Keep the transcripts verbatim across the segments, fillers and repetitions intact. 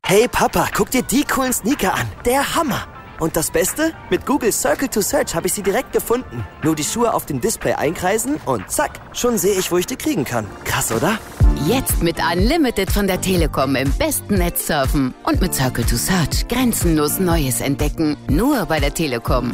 Hey Papa, guck dir die coolen Sneaker an. Der Hammer. Und das Beste? Mit Google Circle to Search habe ich sie direkt gefunden. Nur die Schuhe auf dem Display einkreisen und zack, schon sehe ich, wo ich die kriegen kann. Krass, oder? Jetzt mit Unlimited von der Telekom im besten Netz surfen. Und mit Circle to Search grenzenlos Neues entdecken. Nur bei der Telekom.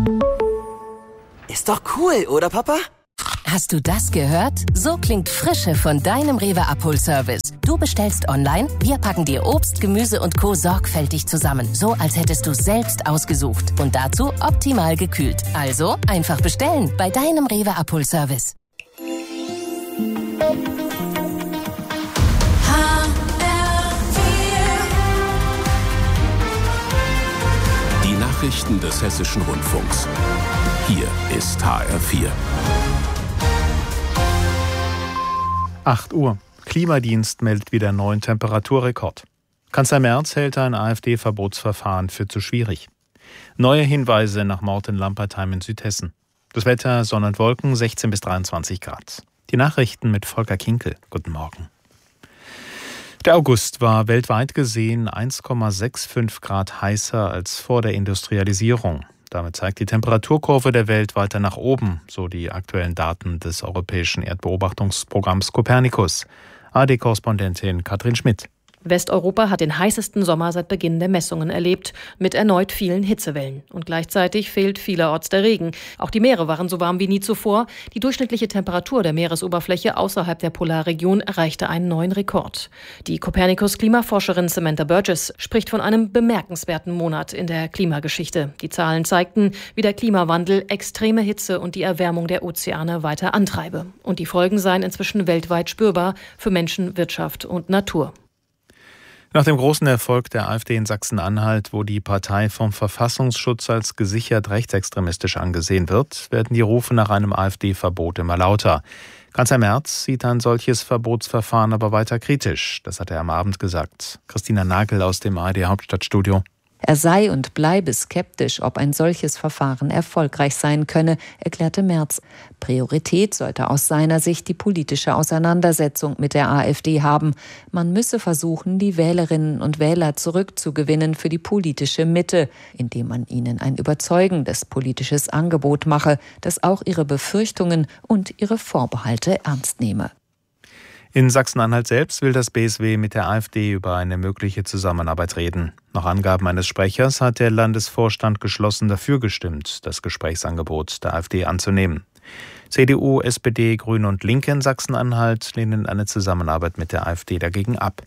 Ist doch cool, oder Papa? Hast du das gehört? So klingt Frische von deinem Rewe Abholservice. Du bestellst online, wir packen dir Obst, Gemüse und Co. sorgfältig zusammen. So, als hättest du selbst ausgesucht. Und dazu optimal gekühlt. Also einfach bestellen bei deinem Rewe Abholservice. Die Nachrichten des Hessischen Rundfunks. Hier ist H R vier. acht Uhr. Klimadienst meldet wieder neuen Temperaturrekord. Kanzler Merz hält ein AfD-Verbotsverfahren für zu schwierig. Neue Hinweise nach Mord in Lampertheim in Südhessen. Das Wetter Sonne und Wolken, sechzehn bis dreiundzwanzig Grad. Die Nachrichten mit Volker Kinkel. Guten Morgen. Der August war weltweit gesehen eins Komma fünfundsechzig Grad heißer als vor der Industrialisierung. Damit zeigt die Temperaturkurve der Welt weiter nach oben, so die aktuellen Daten des europäischen Erdbeobachtungsprogramms Copernicus. A R D-Korrespondentin Katrin Schmidt. Westeuropa hat den heißesten Sommer seit Beginn der Messungen erlebt, mit erneut vielen Hitzewellen. Und gleichzeitig fehlt vielerorts der Regen. Auch die Meere waren so warm wie nie zuvor. Die durchschnittliche Temperatur der Meeresoberfläche außerhalb der Polarregion erreichte einen neuen Rekord. Die Copernicus-Klimaforscherin Samantha Burgess spricht von einem bemerkenswerten Monat in der Klimageschichte. Die Zahlen zeigten, wie der Klimawandel extreme Hitze und die Erwärmung der Ozeane weiter antreibe. Und die Folgen seien inzwischen weltweit spürbar für Menschen, Wirtschaft und Natur. Nach dem großen Erfolg der AfD in Sachsen-Anhalt, wo die Partei vom Verfassungsschutz als gesichert rechtsextremistisch angesehen wird, werden die Rufe nach einem AfD-Verbot immer lauter. Kanzler Merz sieht ein solches Verbotsverfahren aber weiter kritisch. Das hat er am Abend gesagt. Christina Nagel aus dem A R D-Hauptstadtstudio. Er sei und bleibe skeptisch, ob ein solches Verfahren erfolgreich sein könne, erklärte Merz. Priorität sollte aus seiner Sicht die politische Auseinandersetzung mit der AfD haben. Man müsse versuchen, die Wählerinnen und Wähler zurückzugewinnen für die politische Mitte, indem man ihnen ein überzeugendes politisches Angebot mache, das auch ihre Befürchtungen und ihre Vorbehalte ernst nehme. In Sachsen-Anhalt selbst will das B S W mit der AfD über eine mögliche Zusammenarbeit reden. Nach Angaben eines Sprechers hat der Landesvorstand geschlossen dafür gestimmt, das Gesprächsangebot der AfD anzunehmen. C D U, S P D, Grüne und Linke in Sachsen-Anhalt lehnen eine Zusammenarbeit mit der AfD dagegen ab.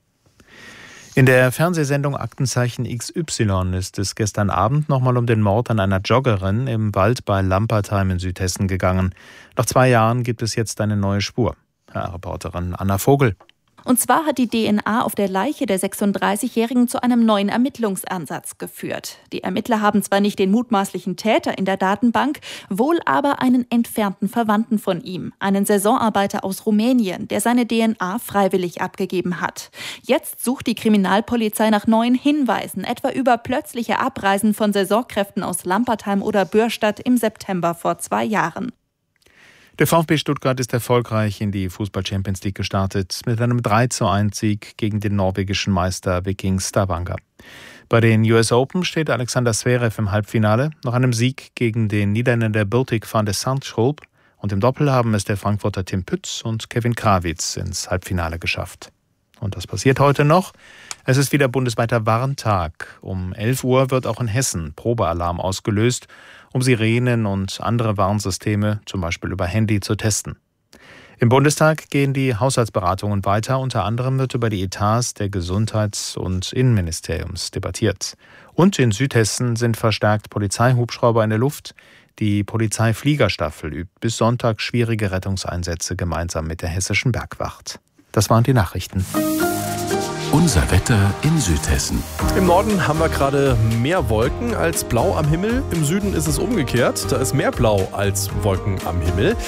In der Fernsehsendung Aktenzeichen X Y ist es gestern Abend nochmal um den Mord an einer Joggerin im Wald bei Lampertheim in Südhessen gegangen. Nach zwei Jahren gibt es jetzt eine neue Spur. Reporterin Anna Vogel. Und zwar hat die D N A auf der Leiche der sechsunddreißigjährigen zu einem neuen Ermittlungsansatz geführt. Die Ermittler haben zwar nicht den mutmaßlichen Täter in der Datenbank, wohl aber einen entfernten Verwandten von ihm, einen Saisonarbeiter aus Rumänien, der seine D N A freiwillig abgegeben hat. Jetzt sucht die Kriminalpolizei nach neuen Hinweisen, etwa über plötzliche Abreisen von Saisonkräften aus Lampertheim oder Bürstadt im September vor zwei Jahren. Der VfB Stuttgart ist erfolgreich in die Fußball-Champions League gestartet mit einem drei zu eins Sieg gegen den norwegischen Meister Viking Stavanger. Bei den U S Open steht Alexander Zverev im Halbfinale nach einem Sieg gegen den Niederländer Botic van de Zandschulp, und im Doppel haben es der Frankfurter Tim Pütz und Kevin Krawitz ins Halbfinale geschafft. Und das passiert heute noch. Es ist wieder bundesweiter Warntag. Um elf Uhr wird auch in Hessen Probealarm ausgelöst, um Sirenen und andere Warnsysteme, zum Beispiel über Handy, zu testen. Im Bundestag gehen die Haushaltsberatungen weiter. Unter anderem wird über die Etats der Gesundheits- und Innenministeriums debattiert. Und in Südhessen sind verstärkt Polizeihubschrauber in der Luft. Die Polizeifliegerstaffel übt bis Sonntag schwierige Rettungseinsätze gemeinsam mit der Hessischen Bergwacht. Das waren die Nachrichten. Unser Wetter in Südhessen. Im Norden haben wir gerade mehr Wolken als Blau am Himmel. Im Süden ist es umgekehrt. Da ist mehr Blau als Wolken am Himmel.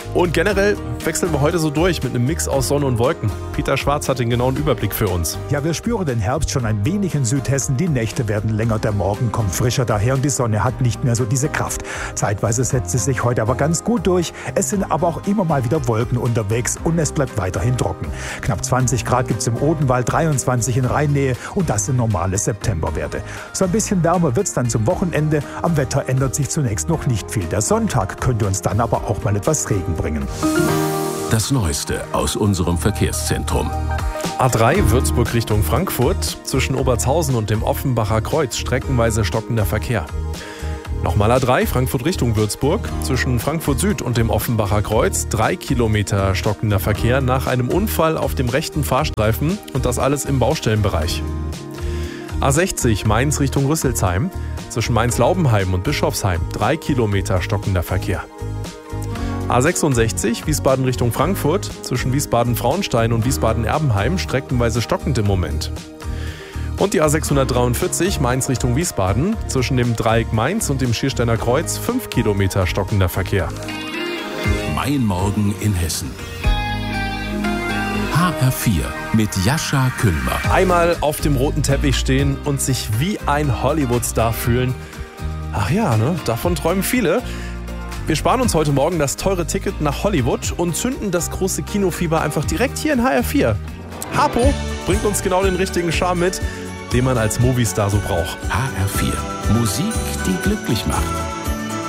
Und generell wechseln wir heute so durch mit einem Mix aus Sonne und Wolken. Peter Schwarz hat den genauen Überblick für uns. Ja, wir spüren den Herbst schon ein wenig in Südhessen. Die Nächte werden länger, der Morgen kommt frischer daher und die Sonne hat nicht mehr so diese Kraft. Zeitweise setzt es sich heute aber ganz gut durch. Es sind aber auch immer mal wieder Wolken unterwegs und es bleibt weiterhin trocken. Knapp zwanzig Grad gibt es im Odenwald, dreiundzwanzig in Rheinnähe und das sind normale Septemberwerte. So ein bisschen wärmer wird es dann zum Wochenende. Am Wetter ändert sich zunächst noch nicht viel. Der Sonntag könnte uns dann aber auch mal etwas Regen bringen. Das Neueste aus unserem Verkehrszentrum. A drei Würzburg Richtung Frankfurt. Zwischen Obertshausen und dem Offenbacher Kreuz streckenweise stockender Verkehr. Nochmal A drei Frankfurt Richtung Würzburg. Zwischen Frankfurt Süd und dem Offenbacher Kreuz drei Kilometer stockender Verkehr nach einem Unfall auf dem rechten Fahrstreifen und das alles im Baustellenbereich. A sechzig Mainz Richtung Rüsselsheim. Zwischen Mainz-Laubenheim und Bischofsheim drei Kilometer stockender Verkehr. A sechsundsechzig Wiesbaden Richtung Frankfurt. Zwischen Wiesbaden-Frauenstein und Wiesbaden-Erbenheim streckenweise stockend im Moment. Und die A sechshundertdreiundvierzig Mainz Richtung Wiesbaden. Zwischen dem Dreieck Mainz und dem Schiersteiner Kreuz fünf Kilometer stockender Verkehr. Mein Morgen in Hessen. H R vier mit Jascha Kümmler. Einmal auf dem roten Teppich stehen und sich wie ein Hollywood-Star fühlen. Ach ja, ne? Davon träumen viele. Wir sparen uns heute Morgen das teure Ticket nach Hollywood und zünden das große Kinofieber einfach direkt hier in H R vier. Harpo bringt uns genau den richtigen Charme mit, den man als Moviestar so braucht. H R vier. Musik, die glücklich macht.